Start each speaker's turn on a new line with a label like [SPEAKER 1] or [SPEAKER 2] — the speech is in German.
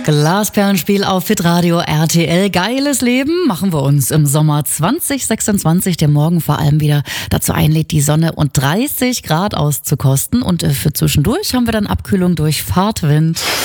[SPEAKER 1] Glasperlenspiel auf Hitradio RTL. Geiles Leben machen wir uns im Sommer 2026, der morgen vor allem wieder dazu einlädt, die Sonne und 30 Grad auszukosten. Und für zwischendurch haben wir dann Abkühlung durch Fahrtwind.